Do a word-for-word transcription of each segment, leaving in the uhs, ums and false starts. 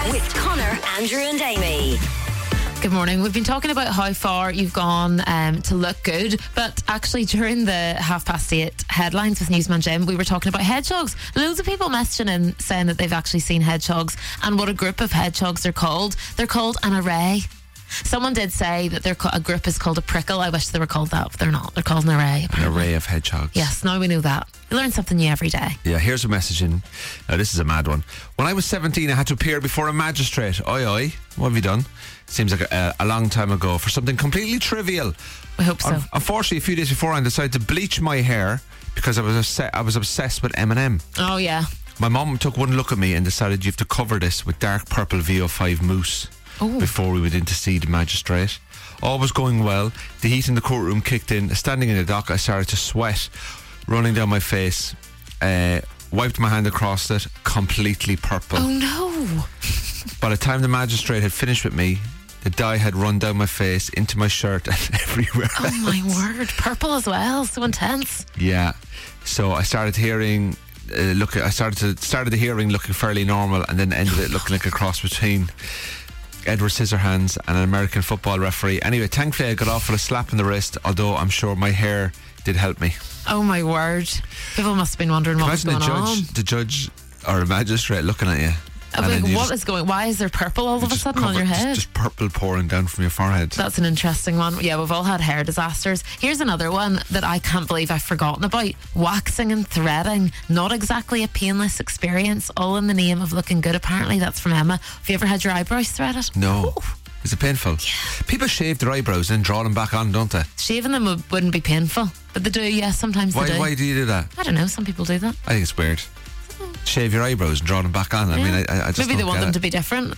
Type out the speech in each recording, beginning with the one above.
with Connor, Andrew and Amy. Good morning. We've been talking about how far you've gone um, to look good, but actually during the half past eight headlines with Newsman Jim, we were talking about hedgehogs. Loads of people messaging in saying that they've actually seen hedgehogs, and what a group of hedgehogs they're called. They're called an array. Someone did say that they're, a group is called a prickle. I wish they were called that, but they're not. They're called an array. Apparently. An array of hedgehogs. Yes, now we know that. You learn something new every day. Yeah, here's a message in. Now, this is a mad one. When I was seventeen, I had to appear before a magistrate. Oi, oi. What have you done? Seems like a, a long time ago for something completely trivial. I hope so. Un- unfortunately, a few days before, I decided to bleach my hair because I was obse- I was obsessed with Eminem. Oh, yeah. My mum took one look at me and decided you have to cover this with dark purple V O five mousse. Ooh. Before we went in to see the magistrate. All was going well. The heat in the courtroom kicked in. Standing in the dock, I started to sweat running down my face. Uh, wiped my hand across it. Completely purple. Oh no. By the time the magistrate had finished with me, the dye had run down my face, into my shirt and everywhere Oh else. my word. Purple as well. So intense. Yeah. So I started hearing uh, look I started to started the hearing looking fairly normal, and then ended it looking like a cross between Edward Scissorhands and an American football referee. Anyway, thankfully I got off with a slap in the wrist, although I'm sure my hair did help me. Oh my word. People must have been wondering what was Imagine going the on. judge, the judge or a magistrate looking at you. I'm like, what is going? Why is there purple all of a sudden on your head? Just, just purple pouring down from your forehead. That's an interesting one. Yeah, we've all had hair disasters. Here's another one that I can't believe I've forgotten about. Waxing and threading. Not exactly a painless experience, all in the name of looking good. Apparently, that's from Emma. Have you ever had your eyebrows threaded? No. Ooh. Is it painful? Yeah. People shave their eyebrows and draw them back on, don't they? Shaving them would, wouldn't be painful, but they do. Yeah, sometimes Why, they do. why do you do that? I don't know. Some people do that. I think it's weird. Shave your eyebrows and draw them back on. I Yeah. mean, I, I just maybe don't they want get them it. to be different.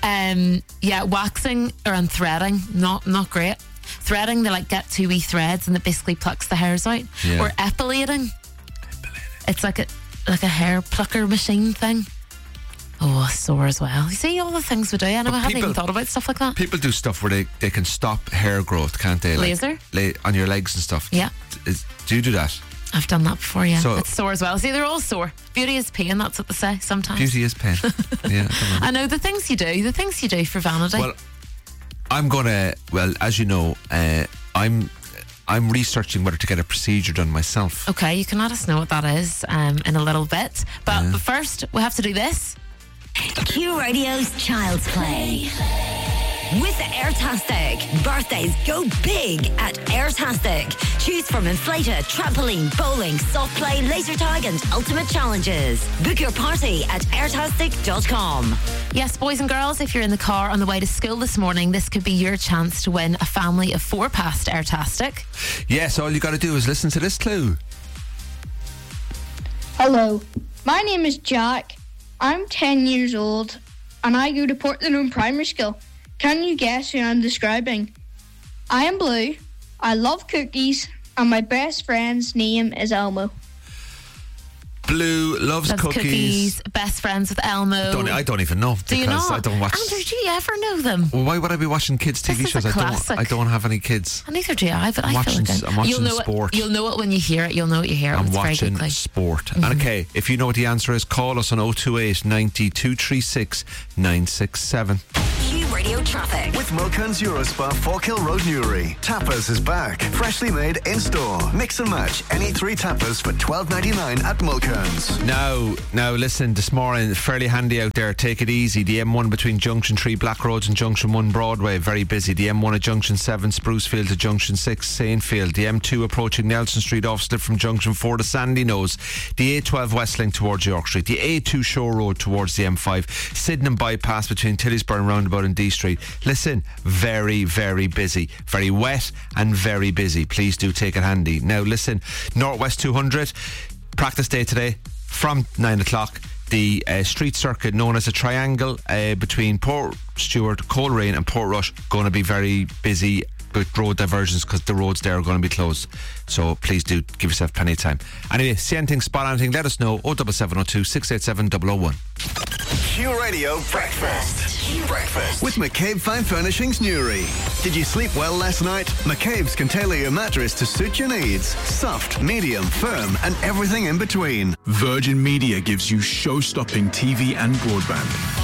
Um, yeah, waxing or and threading, not not great. Threading, they like get two wee threads and it basically plucks the hairs out. Yeah. Or epilating. It's like a like a hair plucker machine thing. Oh, sore as well. You see all the things we do. I know But I hadn't people- even thought about stuff like that. People do stuff where they, they can stop hair growth, can't they? Like, Laser? la- on your legs and stuff. Yeah. Is, do you do that? I've done that before, yeah. So- it's sore as well. See, they're all sore. Beauty is pain, that's what they say sometimes. Beauty is pain. Yeah. I don't know. I know the things you do, the things you do for vanity. Well, I'm gonna. Well, as you know, uh, I'm. I'm researching whether to get a procedure done myself. Okay, you can let us know what that is um, in a little bit. But, Yeah. but first, we have to do this. Q Radio's Child's Play. With Airtastic. Birthdays go big at Airtastic. Choose from inflator, trampoline, bowling, soft play, laser tag and ultimate challenges. Book your party at airtastic dot com. Yes, boys and girls, if you're in the car on the way to school this morning, this could be your chance to win a family of four past Airtastic. Yes, all you got to do is listen to this clue. Hello, my name is Jack. I'm ten years old and I go to Portland Primary School. Can you guess who I'm describing? I am blue, I love cookies, and my best friend's name is Elmo. Blue loves Loves cookies. cookies, best friends with Elmo. Don't, I don't even know do you because not? I don't watch. Andrew, do you ever know them? Well, why would I be watching kids' T V This is shows? a I don't. classic. I don't have any kids. And neither do I, but I watching feel s- like I'm watching you'll know sport. It, you'll know it when you hear it. You'll know what you hear. I'm it's very watching good. Like. sport. And okay, if you know what the answer is, call us on oh two eight, ninety, two three six, nine six seven. Q Radio Traffic. With Mokan's Eurospa Forkhill Road Newry. Tapas is back. Freshly made in store. Mix and match any three tapas for twelve ninety-nine at Mokan's. Now, now listen, this morning, fairly handy out there. Take it easy. The M one between Junction three Black Roads and Junction one Broadway, very busy. The M one at Junction seven Sprucefield to Junction six Saintfield. The M two approaching Nelson Street off slip from Junction four to Sandy Nose. The A twelve Westlink towards York Street. The A two Shore Road towards the M five. Sydenham bypass between Tillisburn Roundabout and D Street. Listen, very, very busy. Very wet and very busy. Please do take it handy. Now listen, Northwest two hundred, practice day today from nine o'clock. The uh, street circuit known as a triangle uh, between Port Stewart, Coleraine and Port Rush going to be very busy with road diversions because the roads there are going to be closed. So please do give yourself plenty of time. Anyway, see anything, spot anything, let us know. oh seven seven oh two, six eight seven oh oh one. Q Radio Breakfast. Q Breakfast. With McCabe Fine Furnishings Newry. Did you sleep well last night? McCabe's can tailor your mattress to suit your needs. Soft, medium, firm and everything in between. Virgin Media gives you show-stopping T V and broadband.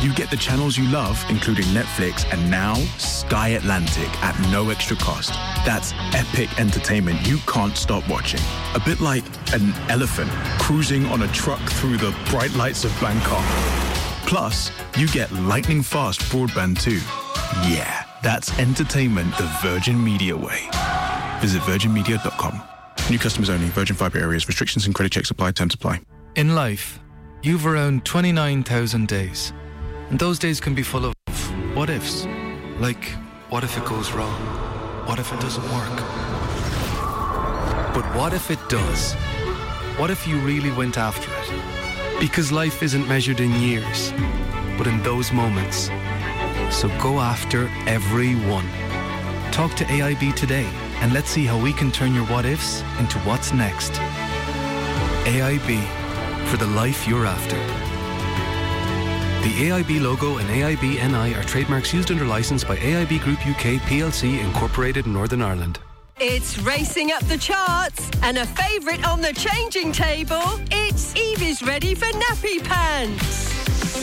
You get the channels you love, including Netflix, and now Sky Atlantic at no extra cost. That's epic entertainment you can't stop watching. A bit like an elephant cruising on a truck through the bright lights of Bangkok. Plus, you get lightning fast broadband too. Yeah, that's entertainment the Virgin Media way. Visit virgin media dot com. New customers only. Virgin Fibre areas. Restrictions and credit checks apply. Terms apply. In life, you've around twenty-nine thousand days. And those days can be full of what-ifs. Like, what if it goes wrong? What if it doesn't work? But what if it does? What if you really went after it? Because life isn't measured in years, but in those moments. So go after every one. Talk to A I B today, and let's see how we can turn your what-ifs into what's next. A I B, for the life you're after. The A I B logo and A I B N I are trademarks used under licence by A I B Group U K P L C Incorporated in Northern Ireland. It's racing up the charts and a favourite on the changing table. It's Evie's ready for nappy pants.